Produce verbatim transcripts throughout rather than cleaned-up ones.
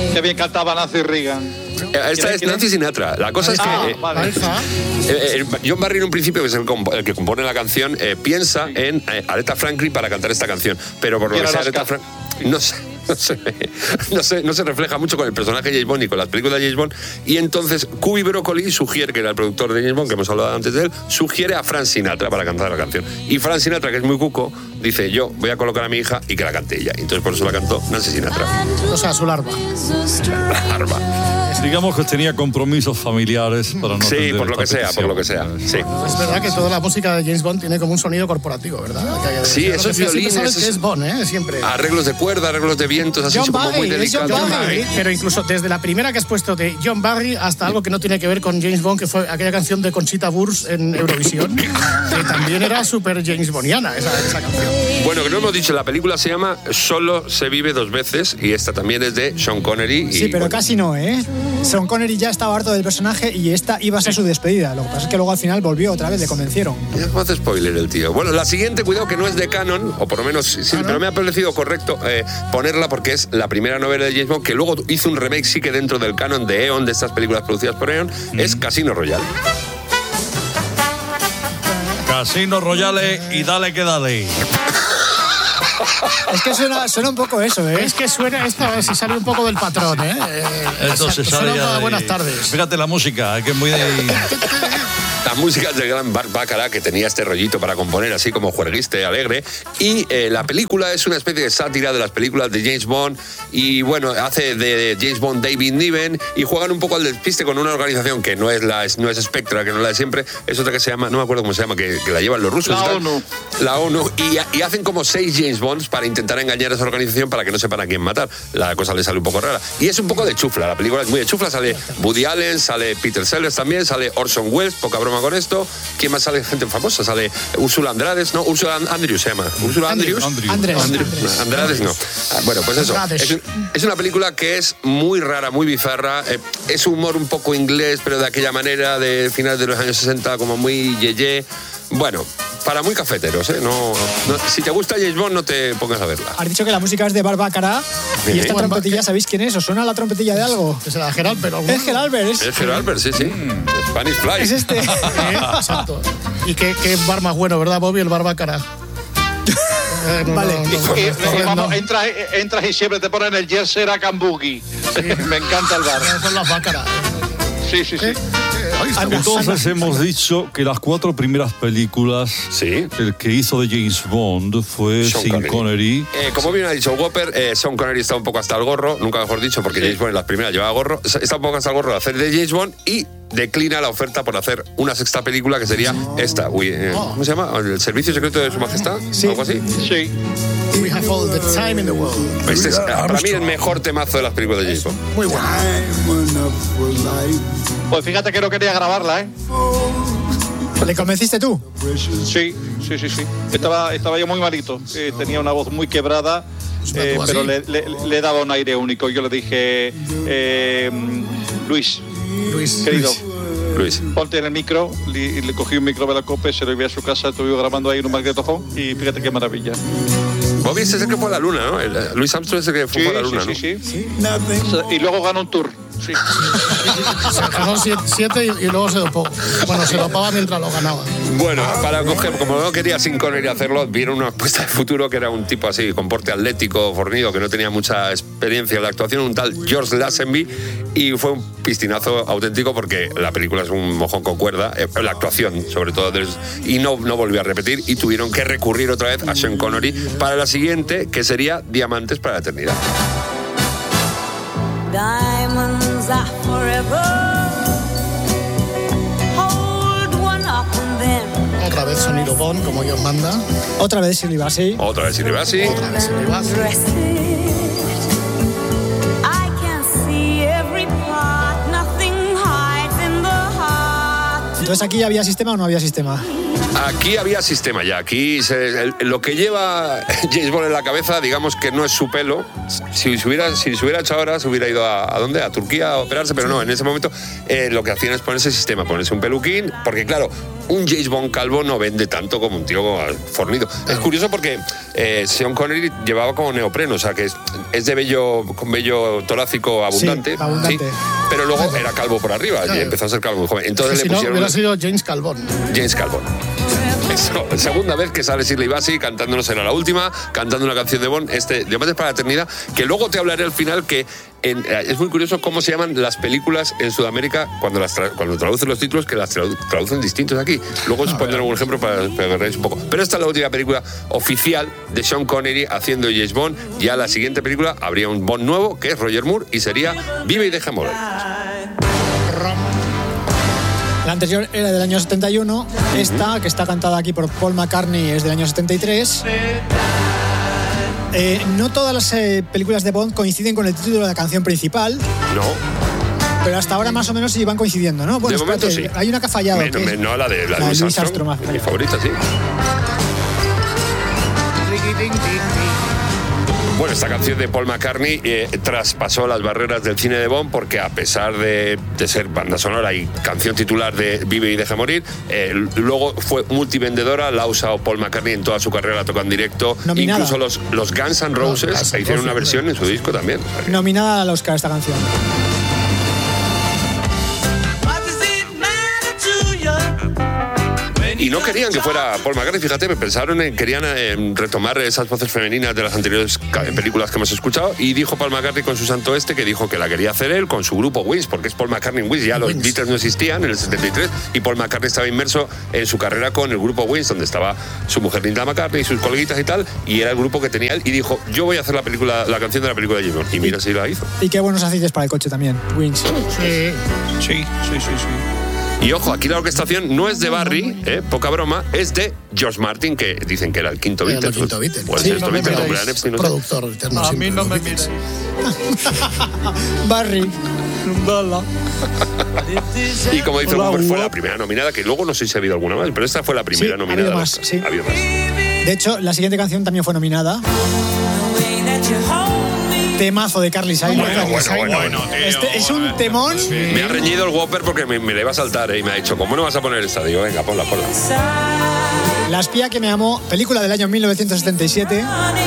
Qué bien cantaba Nancy Reagan. Esta es Nancy Sinatra. La cosa es que ah, eh, vale. eh, John Barry en un principio, que es el, comp- el que compone la canción, eh, piensa sí. en eh, Aretha Franklin para cantar esta canción, pero por lo que sea Aretha Franklin no sé, no se, no, se, no se refleja mucho con el personaje de James Bond ni con las películas de James Bond, y entonces Cubby Broccoli sugiere, que era el productor de James Bond, que hemos hablado antes de él, sugiere a Frank Sinatra para cantar la canción, y Frank Sinatra, que es muy cuco, dice: yo voy a colocar a mi hija y que la cante ella, y entonces por eso la cantó Nancy Sinatra. O sea, su larva. La larva. Digamos que tenía compromisos familiares para no sí, por lo que sea, por lo que sea. Sí. Es verdad que toda la música de James Bond tiene como un sonido corporativo, ¿verdad? Que, sí, esos violines, sabes que es Bond, ¿eh? Siempre. Arreglos de cuerda, arreglos de vientos, así John como Barry, muy delicados. John Barry, pero incluso desde la primera que has puesto de John Barry hasta algo que no tiene que ver con James Bond, que fue aquella canción de Conchita Wurst en Eurovisión, que también era súper James Bondiana esa, esa canción. Bueno, que no hemos dicho, la película se llama Solo se vive dos veces, y esta también es de Sean Connery. Y, sí, pero bueno, casi no, ¿eh? Sean Connery ya estaba harto del personaje y esta iba a ser su despedida. Lo que pasa es que luego al final volvió otra vez, le convencieron. Ya no hace spoiler el tío. Bueno, la siguiente, cuidado, que no es de canon, o por lo menos sí, ¿Ah, no? Pero me ha parecido correcto eh, ponerla porque es la primera novela de James Bond, que luego hizo un remake, sí que dentro del canon de Eon, de estas películas producidas por Eon, mm. es Casino Royale. Casino Royale y dale que dale. Es que suena, suena un poco eso, ¿eh? Es que suena, esta vez se sale un poco del patrón, ¿eh? Entonces sale ya de... Buenas tardes. Fíjate la música, que es muy de... La música del gran Burt Bacharach, que tenía este rollito para componer así como juerguiste, alegre. Y eh, la película es una especie de sátira de las películas de James Bond. Y bueno, hace de James Bond David Niven. Y juegan un poco al despiste con una organización que no es la no es Spectra, que no es la de siempre. Es otra que se llama, no me acuerdo cómo se llama, que, que la llevan los rusos. La ONU. La ONU. Y, y hacen como seis James Bonds para intentar engañar a esa organización para que no sepan a quién matar. La cosa le sale un poco rara. Y es un poco de chufla. La película es muy de chufla. Sale Woody Allen, sale Peter Sellers también, sale Orson Welles, poca broma con esto. ¿Quién más sale? Gente famosa. Sale Úrsula Andrades, ¿no? Úrsula Andrews se llama. Úrsula Andrews. Andrews. Andrews. Andrews. Andrades no. Ah, bueno, pues eso. Es, un, es una película que es muy rara, muy bizarra. Eh, es humor un poco inglés, pero de aquella manera de finales de los años sesenta, como muy yeye. Bueno, para muy cafeteros, ¿eh? No, no, si te gusta James Bond, no te pongas a verla. Has dicho que la música es de Burt Bacharach. ¿Sí? Y esta trompetilla, ¿sabéis quién es? ¿Os suena la trompetilla de algo? Es la Gerald, pero... Es Gerald, es... Es Gerald, sí, sí. Mm. Spanish Fly. Es este. Eh, exacto. Y qué, qué bar más bueno, ¿verdad, Bobby? El Burt Bacharach. Eh, no, vale. No, no, y, no, no, vamos, no. Entras, entras y siempre te ponen el jersey a Cambugi. Sí. Me encanta el bar. Son las Bacharach. Sí, sí, sí. ¿Eh? Entonces hemos dicho que las cuatro primeras películas, sí, el que hizo de James Bond fue Sean Sean Connery. Connery. Eh, como bien ha dicho Whopper, eh, Sean Connery está un poco hasta el gorro, nunca mejor dicho, porque sí. James Bond en las primeras llevaba gorro, está un poco hasta el gorro de hacer de James Bond y declina la oferta por hacer una sexta película que sería esta. Uy, eh, ¿cómo se llama? ¿El Servicio Secreto de Su Majestad? Sí. ¿Algo así? Sí. We have all the time in the world. Este es para mí el mejor temazo de las películas de James Bond. Muy bueno. Pues fíjate que no quería grabarla, ¿eh? ¿Le convenciste tú? Sí, sí, sí, sí. Estaba, estaba yo muy malito. Eh, tenía una voz muy quebrada, eh, pero le, le, le daba un aire único. Yo le dije, eh, Luis, Luis, querido, Luis, ponte en el micro. Y le cogí un micro de la COPE, se lo llevé a su casa, estuve grabando ahí en un magnetofón y fíjate qué maravilla. Bobby es el que fue a la luna, ¿no? El, Luis Armstrong es el que fue sí, a la luna, sí, ¿no? Sí, sí, sí. Y luego ganó un tour. Sí. Se ganó siete, siete y, y luego se dopó. Bueno, se dopaba mientras lo ganaba. Bueno, para coger, como no quería Sean Connery hacerlo, vieron una apuesta de futuro que era un tipo así, con porte atlético, fornido, que no tenía mucha experiencia en la actuación, un tal George Lazenby, y fue un pistinazo auténtico porque la película es un mojón con cuerda, eh, la actuación sobre todo, y no, no volvió a repetir, y tuvieron que recurrir otra vez a Sean Connery para la siguiente, que sería Diamantes para la Eternidad. Diamonds are forever. Hold one up and then. Otra vez sonido Bond, como Dios manda. Otra vez Shirley Bassey. Otra vez Shirley Bassey. Otra vez Shirley Bassey. I can see every part, nothing hides in the heart. Entonces, ¿aquí había sistema o no había sistema? Aquí había sistema ya. Aquí se, el, lo que lleva James Bond en la cabeza, digamos que no es su pelo. Si se hubiera, si se hubiera hecho ahora, se hubiera ido a, ¿a dónde? A Turquía a operarse, pero no, en ese momento eh, lo que hacían es ponerse sistema, ponerse un peluquín, porque claro, un James Bond calvo no vende tanto como un tío fornido. Es curioso porque eh, Sean Connery llevaba como neopreno, o sea que es, es de vello, con vello torácico abundante. Sí, abundante. ¿sí? Pero luego era calvo por arriba, Claro. y empezó a ser calvo muy joven. Entonces si le no, pusieron hubiera sido James Calvón. James Calvón. Eso, segunda vez que sale Shirley Bassey cantándonos, era la última, cantando una canción de Bond, este, Diamantes para la Eternidad, que luego te hablaré al final que en, es muy curioso cómo se llaman las películas en Sudamérica cuando las tra cuando traducen los títulos, que las tradu traducen distintos aquí. Luego os pondré algún ejemplo para, para que veáis un poco. Pero esta es la última película oficial de Sean Connery haciendo James Bond. Ya la siguiente película habría un Bond nuevo, que es Roger Moore, y sería Vive y deja morir. La anterior era del año setenta y uno. Esta, que está cantada aquí por Paul McCartney, es del año setenta y tres. Eh, no todas las eh, películas de Bond coinciden con el título de la canción principal, No, pero hasta ahora más o menos sí van coincidiendo, ¿no? Bueno, de momento espérate, sí. hay una que ha fallado. Me- que me- es- no la de, la de la de Louis Louis Armstrong, Armstrong, ha mi fallado. favorita, sí. Bueno, esta canción de Paul McCartney eh, traspasó las barreras del cine de Bond porque a pesar de, de ser banda sonora y canción titular de Vive y deja morir, eh, luego fue multivendedora, la ha usado Paul McCartney en toda su carrera, la tocó en directo. Nominada. Incluso los, los Guns N' Roses No, Guns N' hicieron una Roses, versión en su disco también. O sea que- Nominada al Oscar esta canción. Y no querían que fuera Paul McCartney, fíjate, pensaron en, querían eh, retomar esas voces femeninas de las anteriores ca- películas que hemos escuchado, y dijo Paul McCartney con su santo este que dijo que la quería hacer él con su grupo Wings, porque es Paul McCartney Wings, ya los Wings. Beatles no existían en el setenta y tres, y Paul McCartney estaba inmerso en su carrera con el grupo Wings, donde estaba su mujer Linda McCartney y sus coleguitas y tal, y era el grupo que tenía él, y dijo, yo voy a hacer la película, la canción de la película de James Bond, y mira si la hizo. Y qué buenos aceites para el coche también, Wings. Sí. Sí, sí, sí, sí. Y ojo, aquí la orquestación no es de Barry, eh, poca broma, es de George Martin, que dicen que era el quinto Era el Beatle. quinto Beatle. Puede Sí, ser esto no me Beatle, miréis, Brian Epstein, no sé. productor eterno A siempre, mí no los me Beatles. Barry. Y como dice Hola, Cooper, fue guapo. la primera nominada, que luego no sé si ha habido alguna más, pero esta fue la primera Sí, ha nominada. habido más, sí. Ha habido más. De hecho, la siguiente canción también fue nominada. Temazo de Carly Simon. Bueno, bueno, bueno, bueno. Este es un temón. Me ha reñido el Whopper porque me, me la iba a saltar, ¿eh? Y me ha dicho, ¿cómo no vas a poner esta? Digo, venga, ponla, ponla. La espía que me amó, película del año mil novecientos setenta y siete.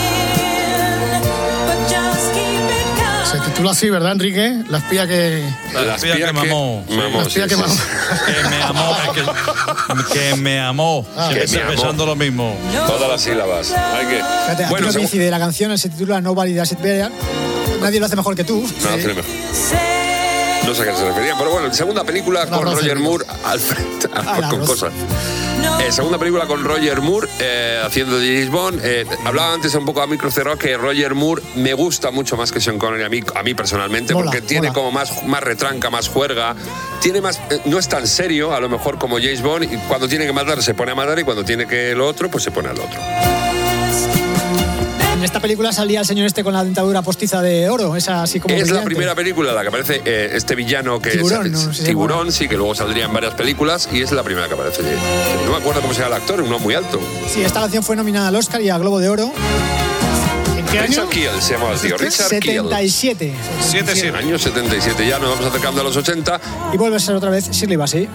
Se titula así, ¿verdad, Enrique? La espía que... La espía que mamó. mamó, La espía sí, que sí, mamó. sí. Que me amó, que, que me amó. Ah, Siempre que me estoy amó. pensando lo mismo. Todas las sílabas. Hay que... Fíjate, aquí Bueno, no según- coincide la canción, se titula Nobody Does It Better. Nadie lo hace mejor que tú. No, hace mejor. No sé a qué se refería, pero bueno, segunda película con arroz, Roger amigos. Moore al frente, Al con arroz. cosas. Eh, segunda película con Roger Moore eh, haciendo de James Bond. Eh, hablaba antes un poco a micro cerrado que Roger Moore me gusta mucho más que Sean Connery a mí, a mí personalmente, Mola, porque tiene mola. como más, más retranca, más juerga, tiene más, eh, no es tan serio a lo mejor como James Bond, y cuando tiene que matar se pone a matar y cuando tiene que lo otro pues se pone al otro. En esta película salía el señor este con la dentadura postiza de oro. Esa así como Es la brillante. primera película en la que aparece eh, este villano que Tiburón, es, ¿no? es Sí, sí, Tiburón, bueno. sí, que luego saldría en varias películas y es la primera que aparece. No me acuerdo cómo se llama el actor, uno muy alto. Sí, esta canción fue nominada al Oscar y al Globo de Oro. ¿En qué año? Richard Kiel se llamaba el tío, Richard setenta y siete. Siete, siete. Kiel. Año setenta y siete, ya nos vamos acercando a los ochenta. Y vuelve a ser otra vez Shirley Bassey.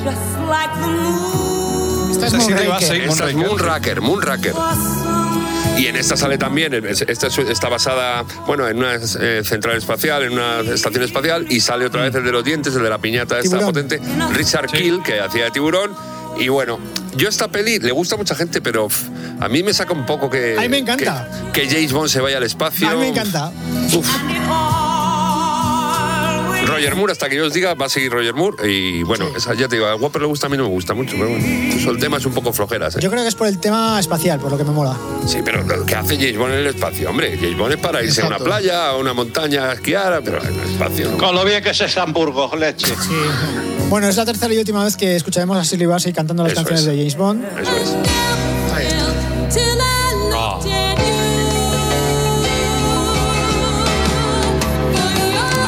Esta es Esa sí te Moonraker. va a seguir. Esta es Moonraker. Moonraker, Moonraker. Y en esta sale también, esta es- está basada, bueno, en una eh, central espacial, en una estación espacial, y sale otra vez el de los dientes, el de la piñata esta Tiburón. potente, Richard Kiel, que hacía de Tiburón. Y bueno, yo esta peli le gusta a mucha gente, pero pff, a mí me saca un poco que... A mí me encanta. Que, que James Bond se vaya al espacio. A mí me encanta. Uf. Roger Moore, hasta que yo os diga, va a seguir Roger Moore. Y bueno, esa, ya te digo, a Whopper le gusta, a mí no me gusta mucho, pero bueno, eso, el tema es un poco flojeras. ¿eh? Yo creo que es por el tema espacial, por lo que me mola. Sí, pero ¿qué hace James Bond en el espacio? Hombre, James Bond es para irse Exacto. a una playa, a una montaña, a esquiar, pero en el espacio no. Con lo bien que es ese Hamburgo, leche. Bueno, es la tercera y última vez que escucharemos a Shirley Bassey cantando las Eso canciones es. de James Bond. Eso es.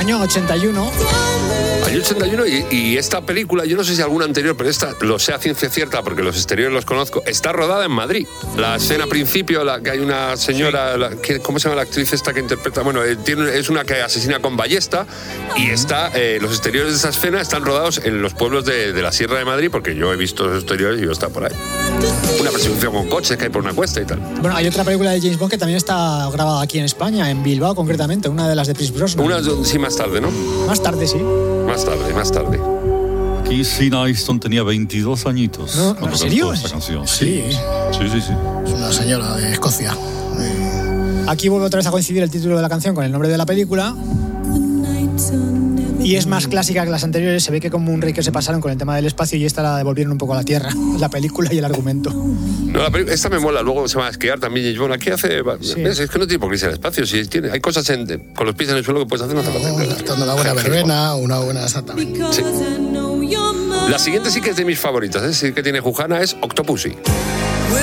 Año ochenta y uno. Año ochenta y uno y, y esta película, yo no sé si alguna anterior, pero esta lo sé a ciencia cierta porque los exteriores los conozco, está rodada en Madrid. La escena principio, la, que hay una señora, la, que, ¿cómo se llama la actriz esta que interpreta? Bueno, eh, tiene, es una que asesina con ballesta y está, eh, los exteriores de esa escena están rodados en los pueblos de, de la Sierra de Madrid, porque yo he visto los exteriores y yo está por ahí. Una persecución con coches que hay por una cuesta y tal. Bueno, hay otra película de James Bond que también está grabada aquí en España, en Bilbao concretamente, una de las de Pierce Brosnan. Una, sí, más tarde, ¿no? Más tarde, sí. Más tarde, más tarde. Aquí Sina Easton tenía veintidós añitos. No, cuando ¿en serio? cantó esta canción. Sí. Sí, sí, sí. Es una señora de Escocia. Aquí vuelve otra vez a coincidir el título de la canción con el nombre de la película. Y es más clásica que las anteriores. Se ve que como un rey que se pasaron con el tema del espacio y esta la devolvieron un poco a la tierra. La película y el argumento. No, la peli- esta me mola. Luego se va a esquiar también James Bond. Aquí hace... Sí. ¿Ves? Es que no tiene por qué irse al espacio. Si tiene, hay cosas en- con los pies en el suelo que puedes hacer. No te No, dando una buena verbena, una buena exactamente. Sí. La siguiente sí que es de mis favoritas, ¿eh? Sí que tiene Jujana, es Octopussy.